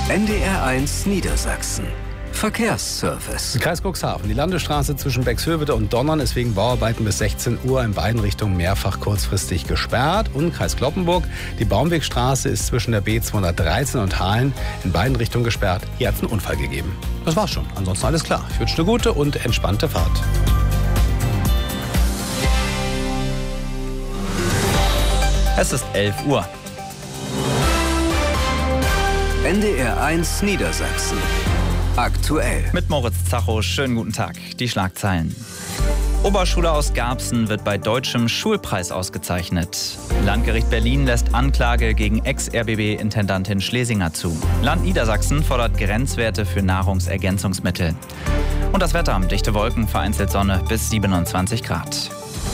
NDR1 Niedersachsen. Verkehrsservice. Kreis Cuxhaven. Die Landesstraße zwischen Bexhövede und Donnern ist wegen Bauarbeiten bis 16 Uhr in beiden Richtungen mehrfach kurzfristig gesperrt. Und Kreis Cloppenburg. Die Baumwegstraße ist zwischen der B213 und Hahlen in beiden Richtungen gesperrt. Hier hat es einen Unfall gegeben. Das war's schon. Ansonsten alles klar. Ich wünsche eine gute und entspannte Fahrt. Es ist 11 Uhr. NDR1 Niedersachsen. Aktuell. Mit Moritz Zacho, schönen guten Tag. Die Schlagzeilen. Oberschule aus Garbsen wird bei Deutschem Schulpreis ausgezeichnet. Landgericht Berlin lässt Anklage gegen Ex-RBB-Intendantin Schlesinger zu. Land Niedersachsen fordert Grenzwerte für Nahrungsergänzungsmittel. Und das Wetter: dichte Wolken, vereinzelt Sonne bis 27 Grad.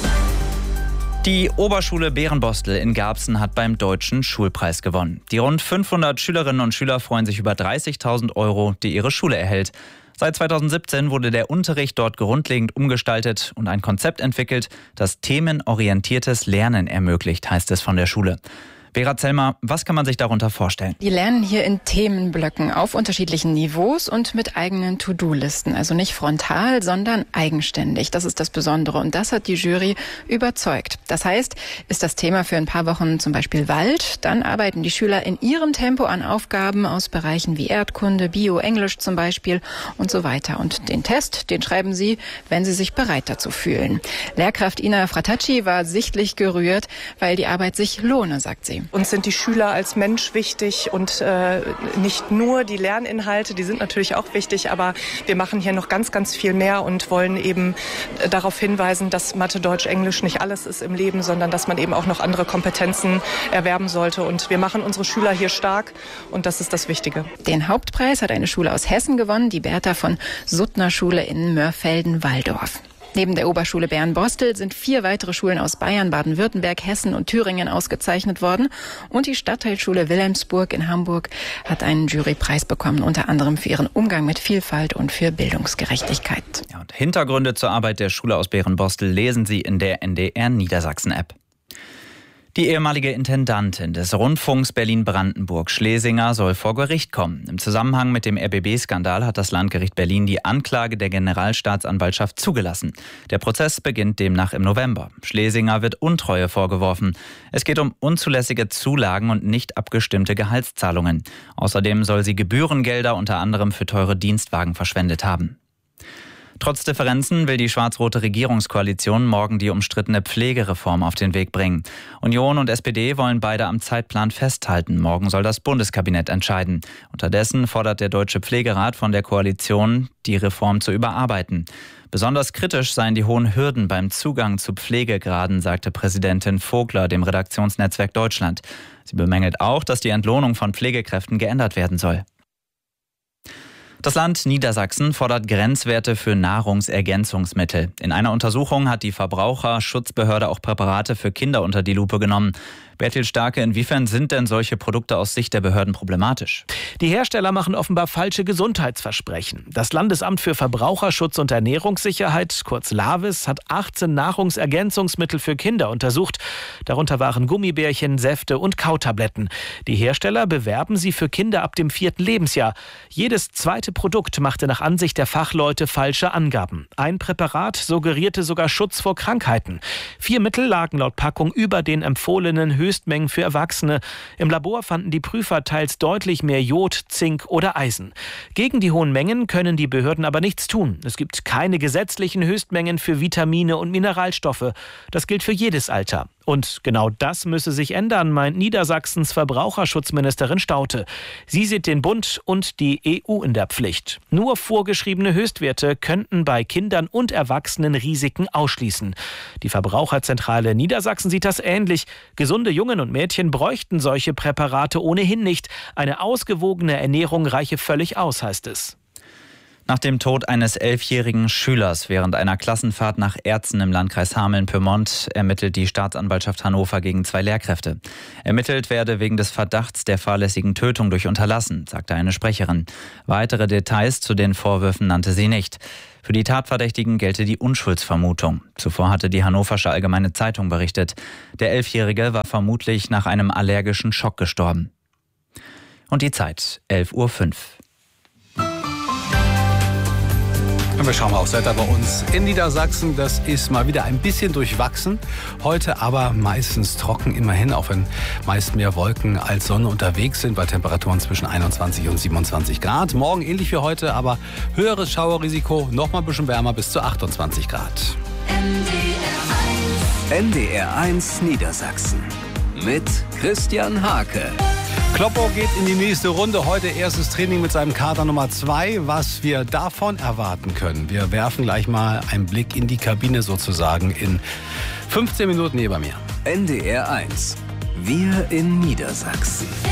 Die Oberschule Bärenbostel in Garbsen hat beim Deutschen Schulpreis gewonnen. Die rund 500 Schülerinnen und Schüler freuen sich über 30.000 €, die ihre Schule erhält. Seit 2017 wurde der Unterricht dort grundlegend umgestaltet und ein Konzept entwickelt, das themenorientiertes Lernen ermöglicht, heißt es von der Schule. Vera Zellmer, was kann man sich darunter vorstellen? Die lernen hier in Themenblöcken auf unterschiedlichen Niveaus und mit eigenen To-Do-Listen. Also nicht frontal, sondern eigenständig. Das ist das Besondere und das hat die Jury überzeugt. Das heißt, ist das Thema für ein paar Wochen zum Beispiel Wald, dann arbeiten die Schüler in ihrem Tempo an Aufgaben aus Bereichen wie Erdkunde, Bio, Englisch zum Beispiel und so weiter. Und den Test, den schreiben sie, wenn sie sich bereit dazu fühlen. Lehrkraft Ina Fratacci war sichtlich gerührt, weil die Arbeit sich lohne, sagt sie. Uns sind die Schüler als Mensch wichtig und nicht nur die Lerninhalte, die sind natürlich auch wichtig, aber wir machen hier noch ganz, ganz viel mehr und wollen eben darauf hinweisen, dass Mathe, Deutsch, Englisch nicht alles ist im Leben, sondern dass man eben auch noch andere Kompetenzen erwerben sollte. Und wir machen unsere Schüler hier stark und das ist das Wichtige. Den Hauptpreis hat eine Schule aus Hessen gewonnen, die Bertha von Suttner Schule in Mörfelden-Walldorf. Neben der Oberschule Bärenbostel sind 4 weitere Schulen aus Bayern, Baden-Württemberg, Hessen und Thüringen ausgezeichnet worden. Und die Stadtteilschule Wilhelmsburg in Hamburg hat einen Jurypreis bekommen, unter anderem für ihren Umgang mit Vielfalt und für Bildungsgerechtigkeit. Ja, und Hintergründe zur Arbeit der Schule aus Bärenbostel lesen Sie in der NDR Niedersachsen-App. Die ehemalige Intendantin des Rundfunks Berlin-Brandenburg, Schlesinger, soll vor Gericht kommen. Im Zusammenhang mit dem RBB-Skandal hat das Landgericht Berlin die Anklage der Generalstaatsanwaltschaft zugelassen. Der Prozess beginnt demnach im November. Schlesinger wird Untreue vorgeworfen. Es geht um unzulässige Zulagen und nicht abgestimmte Gehaltszahlungen. Außerdem soll sie Gebührengelder unter anderem für teure Dienstwagen verschwendet haben. Trotz Differenzen will die schwarz-rote Regierungskoalition morgen die umstrittene Pflegereform auf den Weg bringen. Union und SPD wollen beide am Zeitplan festhalten. Morgen soll das Bundeskabinett entscheiden. Unterdessen fordert der Deutsche Pflegerat von der Koalition, die Reform zu überarbeiten. Besonders kritisch seien die hohen Hürden beim Zugang zu Pflegegraden, sagte Präsidentin Vogler dem Redaktionsnetzwerk Deutschland. Sie bemängelt auch, dass die Entlohnung von Pflegekräften geändert werden soll. Das Land Niedersachsen fordert Grenzwerte für Nahrungsergänzungsmittel. In einer Untersuchung hat die Verbraucherschutzbehörde auch Präparate für Kinder unter die Lupe genommen. Bertil Starke, inwiefern sind denn solche Produkte aus Sicht der Behörden problematisch? Die Hersteller machen offenbar falsche Gesundheitsversprechen. Das Landesamt für Verbraucherschutz und Ernährungssicherheit, kurz LAVIS, hat 18 Nahrungsergänzungsmittel für Kinder untersucht. Darunter waren Gummibärchen, Säfte und Kautabletten. Die Hersteller bewerben sie für Kinder ab dem 4. Lebensjahr. Jedes zweite Produkt machte nach Ansicht der Fachleute falsche Angaben. Ein Präparat suggerierte sogar Schutz vor Krankheiten. 4 Mittel lagen laut Packung über den empfohlenen Höchstmengen für Erwachsene. Im Labor fanden die Prüfer teils deutlich mehr Jod, Zink oder Eisen. Gegen die hohen Mengen können die Behörden aber nichts tun. Es gibt keine gesetzlichen Höchstmengen für Vitamine und Mineralstoffe. Das gilt für jedes Alter. Und genau das müsse sich ändern, meint Niedersachsens Verbraucherschutzministerin Staudte. Sie sieht den Bund und die EU in der Pflicht. Nur vorgeschriebene Höchstwerte könnten bei Kindern und Erwachsenen Risiken ausschließen. Die Verbraucherzentrale Niedersachsen sieht das ähnlich. Gesunde Jungen und Mädchen bräuchten solche Präparate ohnehin nicht. Eine ausgewogene Ernährung reiche völlig aus, heißt es. Nach dem Tod eines 11-jährigen Schülers während einer Klassenfahrt nach Erzen im Landkreis Hameln-Pyrmont ermittelt die Staatsanwaltschaft Hannover gegen 2 Lehrkräfte. Ermittelt werde wegen des Verdachts der fahrlässigen Tötung durch Unterlassen, sagte eine Sprecherin. Weitere Details zu den Vorwürfen nannte sie nicht. Für die Tatverdächtigen gelte die Unschuldsvermutung. Zuvor hatte die Hannoversche Allgemeine Zeitung berichtet. Der 11-Jährige war vermutlich nach einem allergischen Schock gestorben. Und die Zeit 11:05 Uhr. Und wir schauen mal aufs Wetter bei uns in Niedersachsen. Das ist mal wieder ein bisschen durchwachsen. Heute aber meistens trocken, immerhin, auch wenn meist mehr Wolken als Sonne unterwegs sind, bei Temperaturen zwischen 21 und 27 Grad. Morgen ähnlich wie heute, aber höheres Schauerrisiko, noch mal ein bisschen wärmer, bis zu 28 Grad. NDR1 Niedersachsen mit Christian Hake. Kloppo geht in die nächste Runde. Heute erstes Training mit seinem Kader Nummer 2. Was wir davon erwarten können. Wir werfen gleich mal einen Blick in die Kabine sozusagen in 15 Minuten hier bei mir. NDR1. Wir in Niedersachsen.